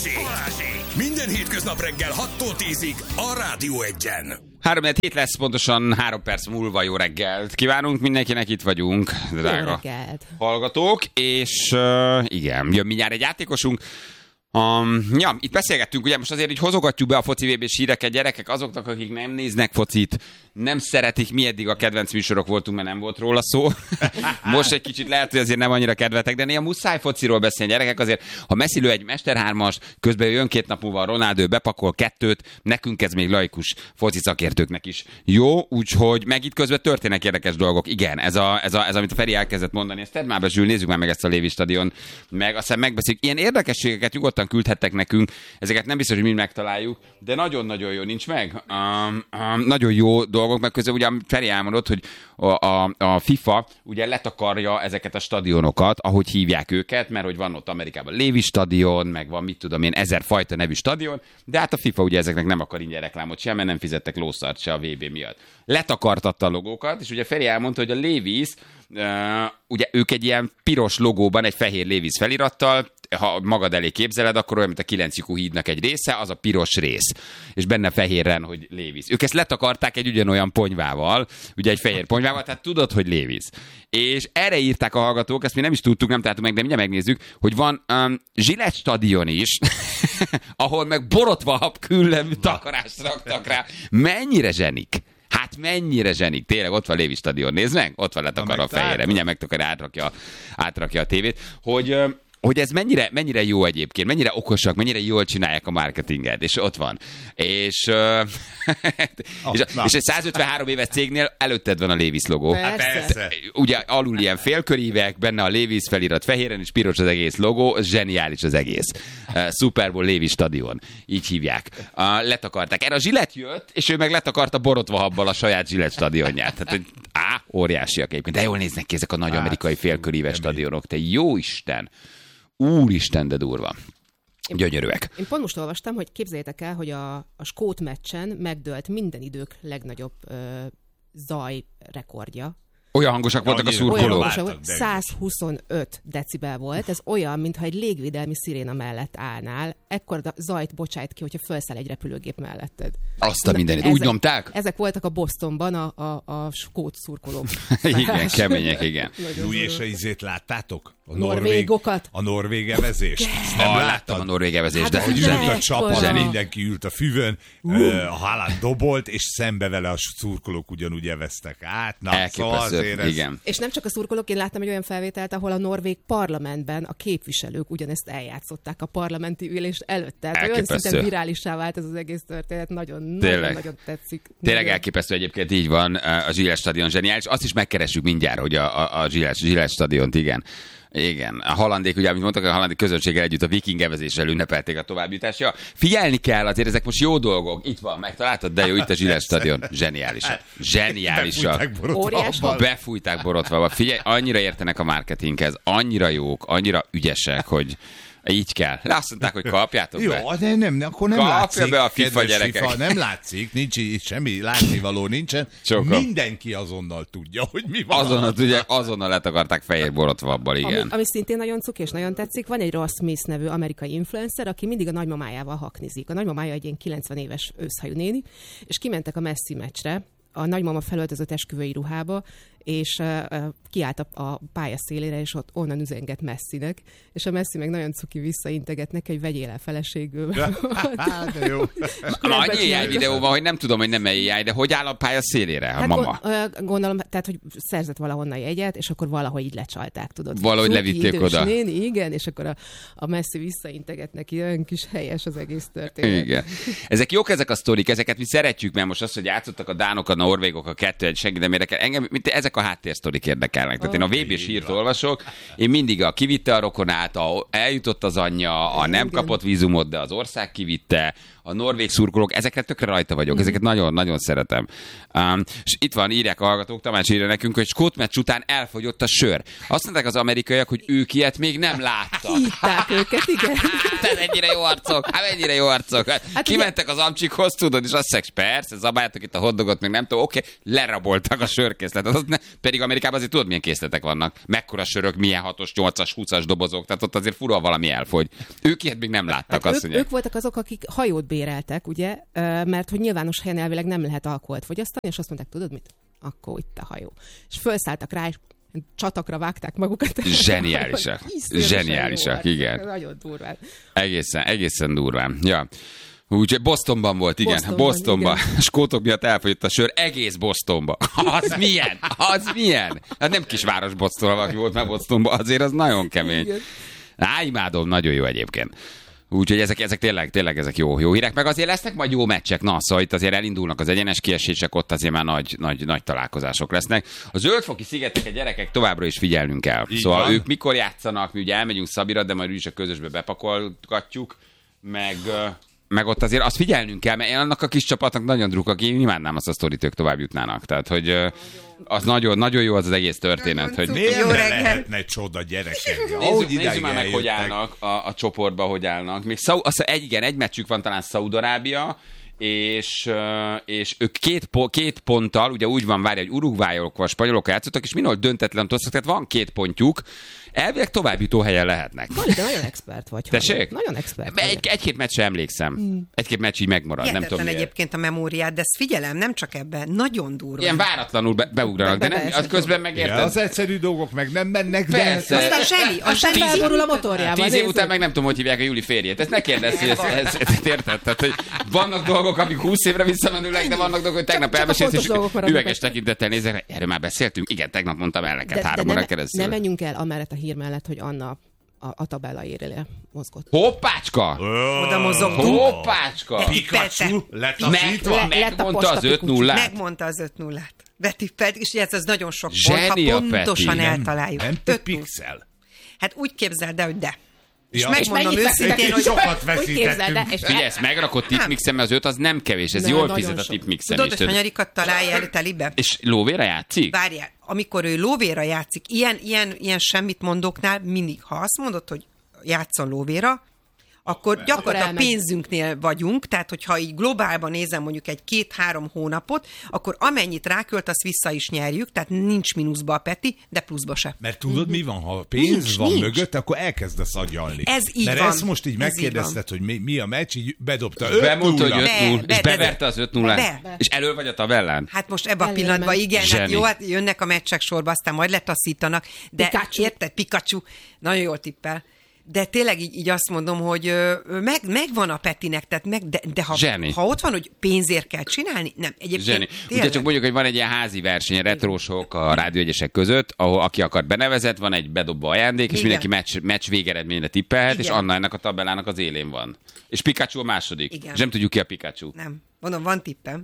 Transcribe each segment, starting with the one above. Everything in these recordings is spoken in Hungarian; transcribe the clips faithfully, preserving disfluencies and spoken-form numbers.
Minden hétköznap reggel hattól tízig a Rádió Egyen. Három hét lesz, pontosan három perc múlva. Jó reggelt kívánunk mindenkinek, itt vagyunk, drága hallgatók, és uh, igen, jön mindjárt egy játékosunk. Um, ja, itt beszélgettünk, ugye most azért így hozogatjuk be a foci vé bés híreket, gyerekek, azoknak, akik nem néznek focit, nem szeretik, mi eddig a kedvenc műsorok voltunk, mert nem volt róla szó. Most egy kicsit lehet, hogy azért nem annyira kedvetek, de néha muszáj fociról beszélni, gyerekek, azért, ha Messi lő egy mesterhármas, közben jön két nap múlva a Ronaldo, bepakol kettőt, nekünk ez még laikus foci szakértőknek is jó, úgyhogy meg itt közben történnek érdekes dolgok. Igen, ez, a, ez, a, ez amit a Feri elkezdett mondani, ezt tedd már be, Zsül, nézzük már meg ezt a Lévi stadion, meg aztán megbeszéljük. Ilyen érdekességeket nyugodtan küldhettek nekünk, ezeket nem biztos, hogy mind megtaláljuk, de nagyon-nagyon jó, nincs meg. Um, um, nagyon jó dolgok, meg közben ugye Feri elmondott, hogy a, a, a FIFA ugye letakarja ezeket a stadionokat, ahogy hívják őket, mert hogy van ott Amerikában Lévi stadion, meg van mit tudom én, ezer fajta nevű stadion, de hát a FIFA ugye ezeknek nem akar ingyen reklámot sem, mert nem fizettek lószart se a vé bé miatt. Letakartatta a logókat, és ugye Feri elmondta, hogy a Levi's, uh, ugye ők egy ilyen piros logóban, egy fehér Levi's felirattal, ha magad elé képzeled, akkor olyan, mint a kilenc lyukú hídnak egy része, az a piros rész. És benne fehérren, hogy Levi's. Ők ezt letakarták egy ugyanolyan ponyvával, ugye egy fehér ponyvával, tehát tudod, hogy Levi's. És erre írták a hallgatók, ezt mi nem is tudtuk, nem találtuk meg, de mindjárt megnézzük, hogy van um, Gillette stadion is, ahol meg borotva különböző takarást raktak rá. Mennyire zsenik? Hát mennyire zsenik. Tényleg ott van Lévi stadion, nézd meg, ott van letakarva a fehérre. Mindjárt megtakar, átrakja, átrakja a tévét, hogy... hogy ez mennyire, mennyire jó egyébként, mennyire okosak, mennyire jól csinálják a marketinget, és ott van. És, uh, oh, és, és egy százötvenhárom éves cégnél előtted van a Levi's logó. Persze. Persze. Ugye alul ilyen félkörívek, benne a Levi's felirat fehéren, és piros az egész logó, zseniális az egész. Uh, Super Bowl Lévi stadion, így hívják. Uh, letakarták. Erre a Gillette jött, és ő meg letakarta borotva habbal a saját Gillette stadionját. Tehát, á, óriásiak egyébként. De jól néznek ki ezek a nagy amerikai félköríves stadionok. Te jó Isten! Úristen, de durva. Gyönyörűek. Én pont most olvastam, hogy képzeljétek el, hogy a, a skót meccsen megdőlt minden idők legnagyobb ö, zaj rekordja. Olyan hangosak voltak a szurkolók. százhuszonöt decibel volt. Ez olyan, mintha egy légvédelmi sziréna mellett állnál. Ekkor zajt bocsájt ki, hogyha felszáll egy repülőgép melletted. Azt a mindenit. Úgy nyomták? Ezek voltak a Bostonban a, a, a skót szurkolók. Igen, kemények, igen. Új, és a izét láttátok? A norvégokat? A norvég evezést? Nem láttam a norvég evezést, hát de hogy ült a csapat, zseni. mindenki ült a füvön, uh. a Haaland dobolt, és szembe vele a szurkolók ugyanúgy eveztek át. Na, szóval azért igen. És nem csak a szurkolók, én láttam egy olyan felvételt, ahol a norvég parlamentben a képviselők ugyanezt eljátszották a parlamenti ülés előtt. Tehát olyan szinten virálissá vált ez az egész történet, nagyon, nagyon, nagyon tetszik. Tényleg elképesztő egyébként, így van, a Gillette stadion zseniális. Azt is megkeressük mindjárt, hogy a, a, a Gillette, Gillette stadiont, igen. Igen, a hollandék, ugye, amit mondtak, a hollandik közönséggel együtt a viking evezéssel ünnepelték a továbbjutást. Ja, figyelni kell, azért ezek most jó dolgok. Itt van, megtaláltad, de jó, itt a Gillette stadion. Zseniálisak. Zseniálisak. Befújták borotva. Figyelj, annyira értenek a marketinghez, annyira jók, annyira ügyesek, hogy így kell. Azt mondták, hogy kapjátok be. Jó, de nem, akkor nem Kapja látszik. be a FIFA gyerekek. FIFA, nem látszik, nincs itt semmi látnivaló nincsen. Csókom. Mindenki azonnal tudja, hogy mi van. Azonnal tudják, azonnal letakarták fehér borotvabbal, igen. Ami, ami szintén nagyon cuki és nagyon tetszik, van egy Ross Smith nevű amerikai influencer, aki mindig a nagymamájával haknizik. A nagymamája egy ilyen kilencven éves őszhajú néni, és kimentek a Messi meccsre, a nagymama felöltözött esküvői ruhába, és uh, kiállt a, a pálya szélére, és ott onnan üzenget Messinek, és a Messi meg nagyon cuki visszainteget neki, hogy vegyél el feleségül. De jó. Annyi ilyen videó van, hogy nem tudom, hogy nem éjjel, de hogy áll a pálya szélére a hát mama? Gondolom, tehát, hogy szerzett valahonnan jegyet, és akkor valahogy így lecsalták, tudod. Valahogy levitték oda. Néni, igen, és akkor a, a Messi visszainteget neki, olyan kis helyes az egész történet. Igen. Ezek jók, ezek a sztorik, ezeket mi szeretjük, mert most azt, hogy játszottak a dánok, a norvégok, a kettő, egy senki nem érdekel. Engem, mint ezek a háttérsztorik érdekelnek. Tehát én a vé bés hírt olvasok, én mindig a kivitte a rokonát, a, eljutott az anyja, a nem kapott vízumot, de az ország kivitte, a norvég szurkolók, ezeket tökre rajta vagyok, ezeket nagyon-nagyon szeretem. Um, és itt van, írják a hallgatók, Tamás írja nekünk, hogy skót meccs után elfogyott a sör. Azt mondták az amerikaiak, hogy ők ilyet még nem láttak. Hívták őket, igen. Hát mennyire jó arcok, hát mennyire jó arcok. Hát, kimentek az amcsikhoz, tudod, és azt mondják, persze, zabáljátok itt a hotdogot, még nem tudom, oké, okay, leraboltak a sörkészletet. Az ne, pedig Amerikában azért tudod, milyen készletek vannak. Mekkora sörök, milyen hatos, nyolcas, húszas dobozok, tehát ott azért fura valami elfogy. Ők ilyet még nem láttak, hát azt ők, ők voltak azok, akik hajót béreltek, ugye, mert hogy nyilvános helyen elvileg nem lehet alkoholt fogyasztani, és azt mondták, tudod mit? Akkor itt a hajó. És felszálltak rá, és csatakra vágták magukat. Zseniálisak. Zseniálisak, igen. Nagyon durván. Egészen, egészen durván. Ja. Úgyhogy Bostonban volt, igen. Bostonban, Bostonban. igen. A skótok miatt elfogyott a sör egész Bostonba. Az milyen? Az milyen? Hát nem kisváros Boston, valaki volt már Bostonban, azért az nagyon kemény. Á, imádom, nagyon jó egyébként. Úgyhogy ezek, ezek tényleg, tényleg ezek jó, jó hírek, meg azért lesznek majd jó meccsek. Na, szóval itt azért elindulnak az egyenes kiesések, ott azért már nagy, nagy, nagy találkozások lesznek. A Zöldfoki szigeteken gyerekek továbbra is figyelnünk kell. Így szóval van. Ők mikor játszanak, mi ugye elmegyünk Szabira, de majd úgyis a közösbe bepakolgatjuk, meg... meg ott azért azt figyelnünk kell, mert annak a kis csapatnak nagyon drukak, én imádnám azt a sztorit, ők tovább jutnának. Tehát, hogy az nagyon, nagyon jó az az egész történet. Hogy... Miért ne lehetne csoda gyerekek? Nézzük, nézzük már meg, hogy állnak a, a csoportba, hogy állnak. Még Szau, azt egy, igen, egy meccsük van talán Szaúd-Arábia, és, és ők két, két ponttal, ugye úgy van, várja, hogy Uruguayokkal, spanyolokkal játszottak, és mindig döntetlen tosztok, tehát van két pontjuk, elvileg továbbjutó helyen lehetnek. Vali, de nagyon expert vagy. Tessék? Nagyon expert. Egy, egy-két meccsre emlékszem. Mm. Egy-két meccs így megmarad. Hihetetlen nem tudom egyébként miért. A memóriát, de ezt figyelem, nem csak ebben, nagyon durva. Ilyen váratlanul be, beugranak, de nem, az közben megérted. Ja, az egyszerű dolgok meg nem mennek, de... Persze. Aztán semmi, az semmi. Felborul a motorjával. Tíz év után meg nem tudom, hogy hívják a Júli férjét. Ezt ne kérdezz, hogy ezt, ezt, ezt érted? Tehát, hogy vannak dolgok, amik húsz évre visszamenőleg, de vannak dolgok, hogy tegnap elmesélsz, és üveges tekintettel nézek, erről már beszéltünk. Igen, tegnap mondtam el neked három órán keresztül. Ne menjünk el amellett a hír mellett, hogy Anna a, a tabella érélye mozgott. Hoppácska! Oda mozogtunk. Hoppácska! Pikachu letaszítva? Meg, megmondta az öt nullát. Megmondta az öt nullát. Betippelt, és ugye ez nagyon sok Zseni pont, ha a pontosan Peti. eltaláljuk. Nem több pixel. Hát úgy képzeld el, hogy de. És Ja. megmondom És őszintén, hogy... sokat Hogy képzeld el, veszítettünk. és Figyelj, ezt megrakott tipmixem, mert az öt az nem kevés, ez Nem, jól nagyon fizet a sok. tipmixem Tudod, is. hogy hanyarikat találja el telibe? És lóvéra játszik? Várjál, amikor ő lóvéra játszik, ilyen, ilyen, ilyen semmit mondóknál mindig, ha azt mondod, hogy játszon lóvéra, akkor gyakorlatilag elmegy. pénzünknél vagyunk, tehát hogyha így globálban nézem mondjuk egy két-három hónapot, akkor amennyit rákölt, azt vissza is nyerjük, tehát nincs mínuszba a Peti, de pluszba se. Mert tudod, mi van, ha pénz Nincs, van nincs. mögött, akkor elkezdesz agyalni. Ez így Mert van. ezt most így Ez megkérdezted, hogy mi, mi a meccs, így bedobta öt Bemondta, hogy nulla. öt null, Be, és be, de- beverte az öt nullát. Be. És elő vagy a tabellán? Hát most ebben a Előre pillanatban ment. igen, hát Zseni. jó, hát jönnek a meccsek sorba, aztán majd letaszítanak, de Pikachu. érted, Pikachu, nagyon jól tippel. De tényleg így, így azt mondom, hogy ö, meg, megvan a Petinek, tehát meg, de, de ha, Zseni. ha ott van, hogy pénzért kell csinálni, nem, egyébként Zseni. Ugye tényleg. csak mondjuk, hogy van egy ilyen házi verseny, retrósok a rádióegyesek között, ahol aki akar benevezett, van egy bedobva ajándék, és Igen. mindenki meccs, meccs végeredményre tippelhet, és Igen. Anna ennek a tabellának az élén van. És Pikachu a második. Igen. És nem tudjuk ki a Pikachu. Nem, mondom, van tippem.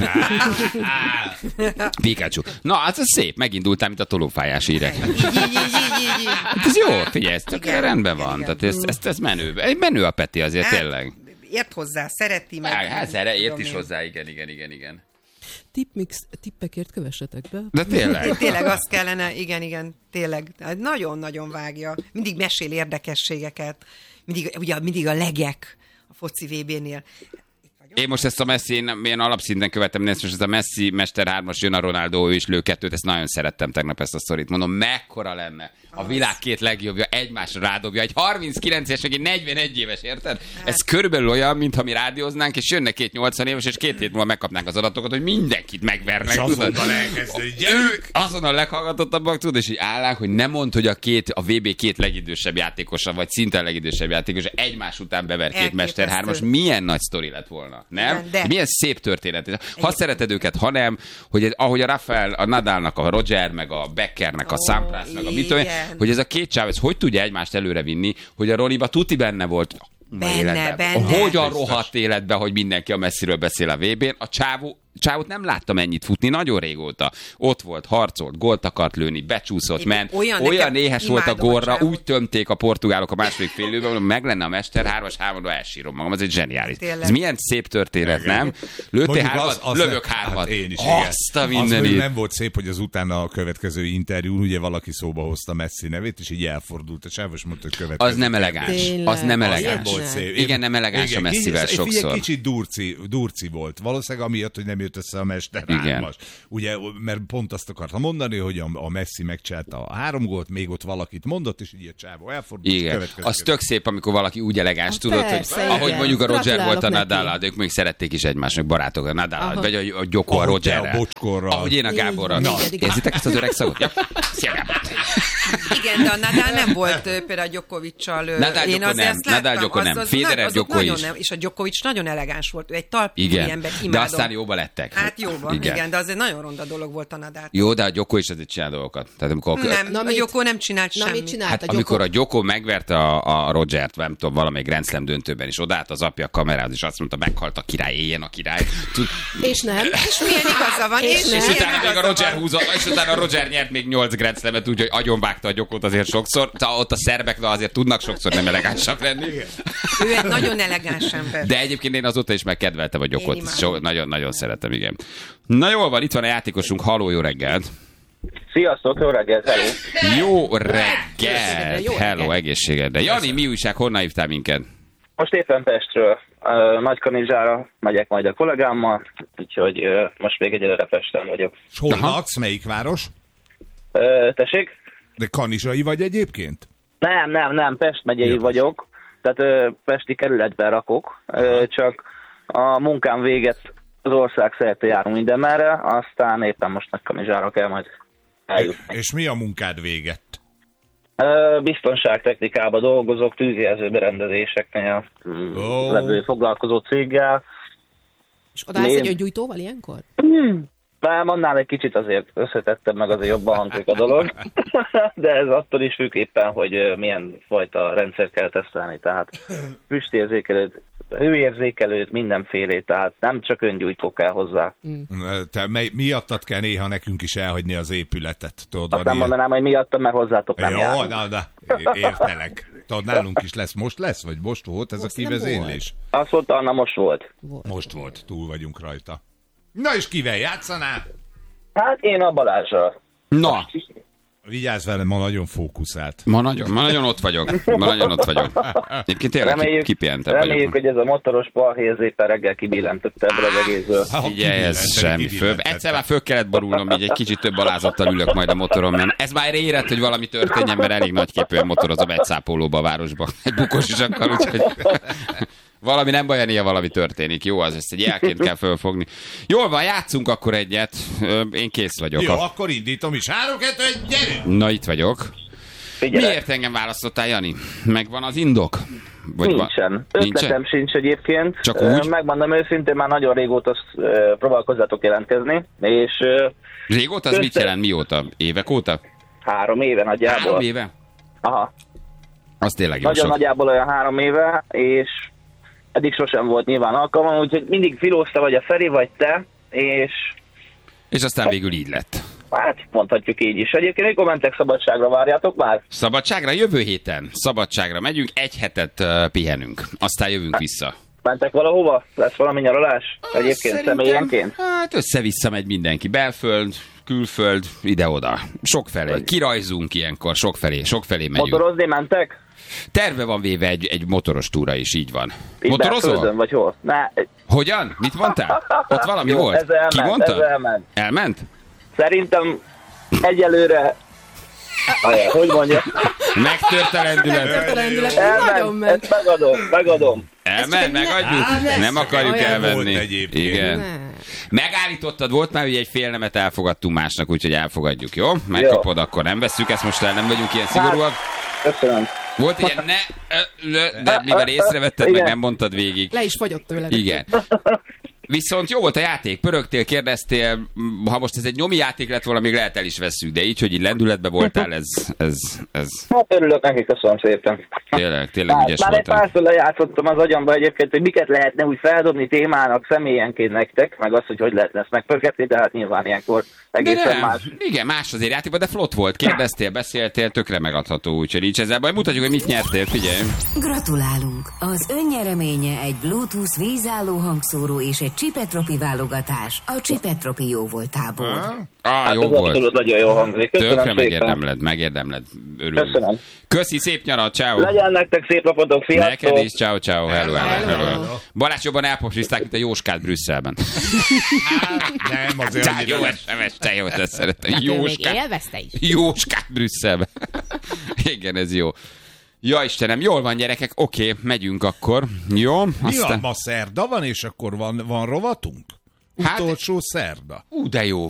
Pikachu. Na, hát ez szép, megindultál, mint a tolófájás hírek. így, így, így, így, így. Hát ez jó, figyelj, ez tök Igen, rendben igen, van. igen. Tehát ez, ez, ez menő. Egy menő a Peti azért, Hát, tényleg. Ért hozzá, szereti meg. Hát, hát szere, ért tudom is én. hozzá, igen, igen, igen, igen. Tippmix, tippekért kövessetek be. De tényleg. Tényleg azt kellene, igen, igen, tényleg. Nagyon-nagyon vágja. Mindig mesél érdekességeket. Mindig, ugye, mindig a legek a foci vé bé-nél. Én most ezt a Messi, én milyen alapszinten követem, ezt most ez a Messi Mester hármas jön a Ronaldo, ő is lő kettőt, ezt nagyon szerettem tegnap ezt a sztorit. Mondom, mekkora lenne a világ két legjobbja egymásra rádobja. Egy harminckilenc éves, meg egy negyvenegy éves, érted? Ez körülbelül olyan, mintha mi rádióznánk, és jönne két nyolcvan éves, és két hét múlva megkapnánk az adatokat, hogy mindenkit megvernek. És tudod? azonnal elkezdő, Ő gyerünk! azon a leghallgatottabbak, tudod, és így állnánk, hogy nem mondd, hogy a két, a vé bé két legidősebb játékosa, vagy szinte legidősebb játékosa egymás után bever két Elképesztő. Mester hármas. Milyen nagy sztori lett volna, nem? Igen, de- Milyen szép történet. Ha szereted őket, ha nem, hogy ez, ahogy a Rafael, a Nadalnak, a Roger, meg a Beckernek, a Ó, Sampras, meg a mit tudom én, igen. hogy ez a két csáv, ez hogy tudja egymást előrevinni, hogy a Roniba tuti benne volt. Benne, életben. benne. Hogyan Biztos. rohadt életben, hogy mindenki a messziről beszél a vé bén. A csávó, csávót nem láttam ennyit futni nagyon régóta. Ott volt, harcolt, gólt akart lőni, becsúszott, Én ment. olyan Olyan, nekem éhes volt a imádom a gorra, csávót. úgy tömték a portugálok a második fél időben, hogy meg lenne a Mester hármas hámadó, elsírom magam. Ez egy zseniális. Tényleg. Ez milyen szép történet, nem? Lőttél Mondjuk hármat? az- az Lövök nem- hármat. Hát én is, igen. Azt a Az mondjuk mindenit. nem volt szép, hogy az utána a következő interjún ugye valaki szóba hozta Messi nevét, és így elfordult a csáv, és mondta, hogy következő. Az nem elegáns. Tényleg. Az nem Az elegáns. nem volt szép. Igen, nem elegáns a Igen, Messivel kicsit- sokszor. Figyelj, kicsit durci, durci volt. Valószínűleg amiatt, hogy nem jött össze a Mester hármas. Ugye, mert pont azt akartam mondani, hogy a, a Messi megcsinálta a három gólt, még ott valakit mondott, és így a csávó elfordult. Igen, az tök szép, amikor valaki úgy elegáns tudod, hogy ahogy mondjuk a Roger volt a Nadal, de ők még szerették is egymásnak, barátok a Nadal, vagy a, a Gyoko a Rogerrel. Ahogy én a Gáborral. Érzitek ezt az öreg szagot? Ja. Szia, Gábor. Igen, de a Nadal nem volt például a Djokoviccal. Nadal én Djoko nem, Nadal Djoko nem, Federer Djoko is. Nem, és a Djokovic nagyon elegáns volt, ő egy talpú ember, imádom. De aztán jóba lettek. Hát jóban, igen. igen, de azért nagyon ronda dolog volt a Nadal. Jó, de a Djoko is azért csinál dolgokat. Tehát amikor nem, na, a Djoko nem csinált na, semmit. Csinált hát a amikor a Djoko megverte a, a Rogert, nem tudom, valamelyik Grand Slam döntőben is, odállt az apja a kamerához, és azt mondta, meghalt a király, éljen a király. Tud... És nem. És milyen igaza van. És, és, és utána még a Roger húzott, és utána a Roger nyert még nyolc Grand Slamet, úgyhogy agyonvágta a Djokót azért sokszor. Ott a szerbek na, azért tudnak sokszor nem elegánsak lenni. Ő egy nagyon elegáns ember. De egyébként én azóta is megkedveltem a Djokót. So, nagyon-nagyon szeretem, igen. Na jól van, itt van a játékosunk. Halló, jó reggelt! Sziasztok, jó reggelt, hello! Jó reggelt! Hello, egészségedre. Jani, mi újság, honnan hívtál minket? Most éppen Pestről. Uh, Nagykanizsára megyek majd a kollégámmal, úgyhogy uh, most még egyelőre Pesten vagyok. És hol laksz? Melyik város? Uh, tessék? De kanizsai vagy egyébként? Nem, nem, nem, Pest megyei Jó. vagyok. Tehát uh, pesti kerületben rakok, uh, csak a munkám véget az ország szerte járunk mindenmerre, aztán éppen most Nagykanizsára kell majd eljutni. És mi a munkád véget? Uh, biztonságtechnikában dolgozok, tűzjelző berendezéseknél, oh. levő foglalkozó céggel. És odaállsz egy öngyújtóval ilyenkor? Hmm. Nem, annál egy kicsit azért összetettem, meg azért jobban hangzik a dolog, de ez attól is függ éppen, hogy milyen fajta rendszer kell tesztelni, tehát füstérzékelőt, hőérzékelőt, mindenfélét, tehát nem csak öngyújtó kell hozzá. Te miattad kell néha nekünk is elhagyni az épületet, tudod? Azt nem mondanám, hogy miattam, mert hozzátok nem járunk. Jó, na, na, értelek. Tudod, nálunk is lesz. Most lesz, vagy most volt ez most a kivezénylés? Azt mondta, Anna, most volt. volt. Most volt, túl vagyunk rajta. Na és kivel játszanál? Hát én a Balázsral. Na. Vigyázz velem, ma nagyon fókuszált. Ma nagyon, ma nagyon ott vagyok. Ma nagyon ott vagyok. Egyébként tényleg reméljük, kipihentebb vagyok. Reméljük, hogy ez a motoros balhéz éppen reggel kibillentette ebből az egészből. Figyelj, ez semmi föl. Egyszer már föl kellett borulnom, így egy kicsit több alázattal ülök majd a motoron, mert ez már érett, hogy valami történjen, mert elég nagyképűen motorozom egy szápolóba a városba. Egy bukós is akar, úgyhogy... Valami nem baj, ilyen valami történik. Jó, az ezt egy jelként kell fölfogni. Jól van, játszunk akkor egyet. Én kész vagyok. Jó, a... akkor indítom is. Három, kettő, egy, gyerünk! Na, itt vagyok. Figyelek. Miért engem választottál, Jani? Megvan az indok? Vagy nincsen. Va... Ötletem Nincsen? sincs egyébként. Csak úgy? Megmondom őszintén, már nagyon régóta próbálkozzatok jelentkezni. És régóta? Az mit jelent? Mióta? Évek óta? Három éve nagyjából. Három éve? Aha. Az tényleg jó Nagyon sok. nagyjából olyan három éve, és eddig sosem volt nyilván alkalmam, úgyhogy mindig filózta vagy a Feri, vagy te, és... És aztán végül így lett. Hát mondhatjuk így is. Egyébként mikor mentek szabadságra, várjátok már? Szabadságra? Jövő héten. Szabadságra megyünk, egy hetet uh, pihenünk. Aztán jövünk vissza. Mentek valahova? Lesz valami nyaralás? Egyébként személyenként? Hát össze-vissza megy mindenki. Belföld, külföld, ide-oda. Sokfelé. Kirajzunk ilyenkor, sokfelé, sokfelé megyünk. Motorozni mentek? Terve van véve egy, egy motoros túra is, így van. Itt motorozol? Belföldön, vagy hol? Ne. Hogyan? Mit mondtál? Ott valami Jó, volt? Ez elment, Ki mondta? Ez elment. Elment? Szerintem egyelőre... Ajaj, hogy mondja? Megtört a lendület. Megtört a lendület. Elment, ezt megadom, megadom. Elment, megadjuk? Ne, nem akarjuk elvenni. Igen. Ne. Megállítottad, volt már, hogy egy fél nemet elfogadtunk másnak, úgyhogy elfogadjuk, jó? Megkapod, jó. Akkor nem vesszük ezt most el, nem vagyunk ilyen szigorúak. Hát, köszönöm. Volt ilyen ne, de mivel észrevetted, meg nem mondtad végig. Le is fogyott tőle. Igen. Viszont jó volt a játék, pörögtél, kérdeztél, ha most ez egy nyomi játék lett volna, még lehet el is vesszük, de így, hogy így lendületben voltál, ez... ez, ez... Hát örülök neki, köszönöm szépen. Tényleg, tényleg hát, ügyes már voltam. Már egy párszor lejátszottam az agyamba egyébként, hogy miket lehetne úgy feldobni témának személyenként nektek, meg azt, hogy hogy lehetne ezt megpörgetni, de hát nyilván ilyenkor egészen más. Igen, más azért játékban, de flott volt, kérdeztél, beszéltél, tökre megadható, úgyhogy nincs ezzel baj. Mutatjuk, hogy mit nyertél, figyelj. Gratulálunk! Az önnyereménye egy Bluetooth vízálló hangszóró és egy egy Csipetropi válogatás a Csipetropi jóvoltából. Ah, hát jó ez volt. abszolút nagyon jó hangzik. Köszönöm Tökre szépen. megérdemled, megérdemled. Örülünk. Köszönöm. Köszi, szép nyarat, ciao. Legyen nektek szép napotok, sziasztok! Neked is, ciao, ciao, hello, hello, Hello. hello. Balázs jobban elpopsizták, mint a Jóskát Brüsszelben. Hát, nem, azért Tehát annyira jó nem. es em es, te jó, ezt szeretem. Hát ő még Jóskát. élvezte is. Jóskát Brüsszelben. Igen, ez jó. Ja, Istenem, jól van, gyerekek, oké, megyünk akkor. Jó, Mi aztán... van, ma szerda van, és akkor van, van rovatunk? Hát- Utolsó szerda. Ú, de jó.